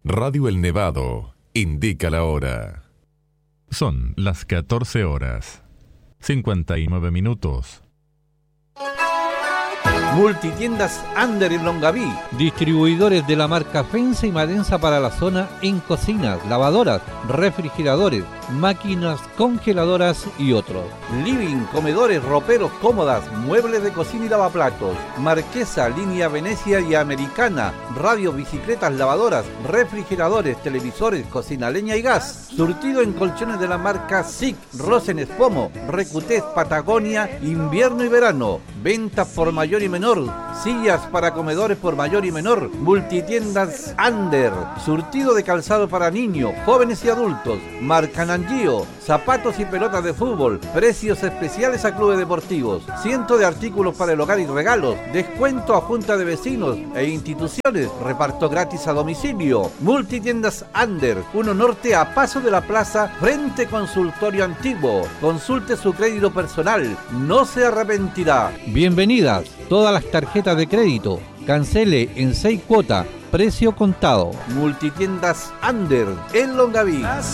Radio El Nevado indica la hora. Son las 14 horas, 59 minutos. Multitiendas Ander en Longaví, distribuidores de la marca Fensa y Madensa para la zona en cocinas, lavadoras, refrigeradores, máquinas congeladoras y otros. Living, comedores, roperos, cómodas, muebles de cocina y lavaplatos. Marquesa, línea Venecia y Americana, radio, bicicletas, lavadoras, refrigeradores, televisores, cocina leña y gas. Surtido en colchones de la marca SIC, Rosen Espomo, Recutés, Patagonia, invierno y verano. Ventas por mayor y menor, sillas para comedores por mayor y menor. Multitiendas Ander, surtido de calzado para niños, jóvenes y adultos. Marca Nangio, zapatos y pelotas de fútbol, precios especiales a clubes deportivos, cientos de artículos para el hogar y regalos, descuento a junta de vecinos e instituciones, reparto gratis a domicilio. Multitiendas Ander, 1 Norte a paso de la plaza, frente consultorio antiguo. Consulte su crédito personal, no se arrepentirá. Bienvenidas todas las tarjetas de crédito, cancele en 6 cuotas, precio contado. Multitiendas Ander en Longaví.